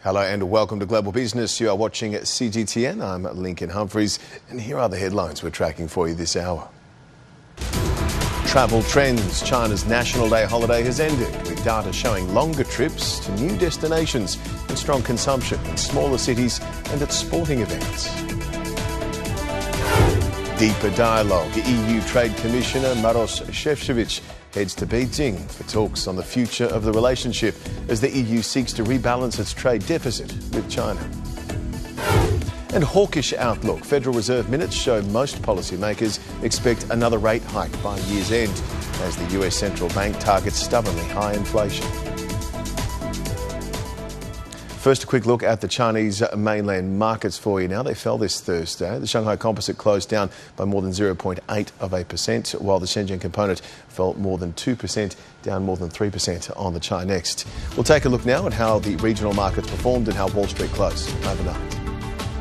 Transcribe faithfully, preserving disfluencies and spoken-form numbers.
Hello and welcome to Global Business. You are watching C G T N. I'm Lincoln Humphreys, and here are the headlines we're tracking for you this hour. Travel trends. China's National Day holiday has ended, with data showing longer trips to new destinations and strong consumption in smaller cities and at sporting events. Deeper dialogue. E U Trade Commissioner Maroš Šefčovič heads to Beijing for talks on the future of the relationship as the E U seeks to rebalance its trade deficit with China. And hawkish outlook. Federal Reserve minutes show most policymakers expect another rate hike by year's end as the U S central bank targets stubbornly high inflation. First, a quick look at the Chinese mainland markets for you now. They fell this Thursday. The Shanghai Composite closed down by more than zero point eight of a percent, while the Shenzhen Component fell more than two percent, down more than three percent on the Chi-Next. We'll take a look now at how the regional markets performed and how Wall Street closed overnight.